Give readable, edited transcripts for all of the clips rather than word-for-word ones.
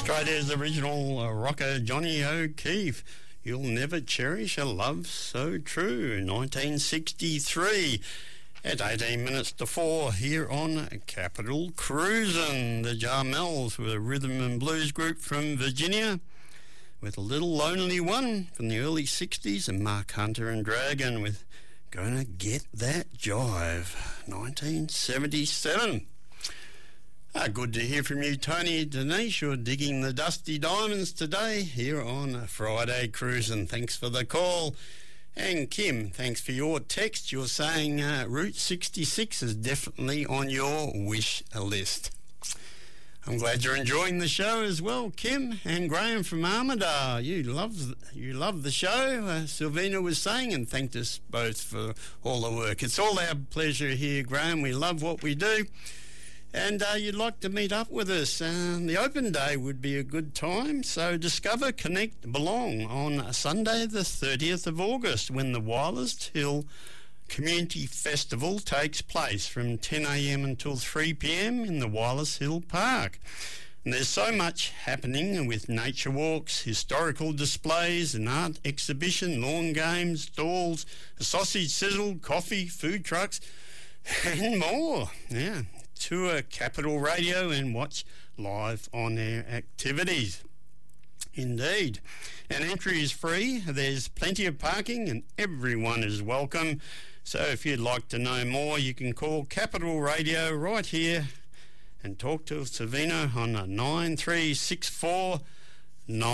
Australia's original rocker Johnny O'Keefe. You'll never cherish a love so true. 1963 at 18 minutes to 4 here on Capital Cruisin'. The Jarmels were a rhythm and blues group from Virginia with a Little Lonely One from the early 60s, and Mark Hunter and Dragon with Gonna Get That Jive, 1977. Good to hear from you, Tony Denise. You're digging the dusty diamonds today here on Friday Cruisin'. Thanks for the call. And Kim, thanks for your text. You're saying Route 66 is definitely on your wish list. I'm glad you're enjoying the show as well, Kim. And Graham from Armidale, you love the show. Sylvina was saying, and thanked us both for all the work. It's all our pleasure here, Graham. We love what we do. And you'd like to meet up with us. The open day would be a good time. So discover, connect, belong on Sunday the 30th of August when the Wireless Hill Community Festival takes place from 10 a.m. until 3 p.m. in the Wireless Hill Park. And there's so much happening with nature walks, historical displays, an art exhibition, lawn games, stalls, a sausage sizzle, coffee, food trucks, and more. Yeah. Tour Capital Radio and watch live on air activities. Indeed. And entry is free. There's plenty of parking and everyone is welcome. So if you'd like to know more, you can call Capital Radio right here and talk to Savino on 9364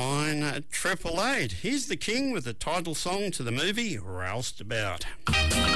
9888. Here's the King with the title song to the movie Roused About.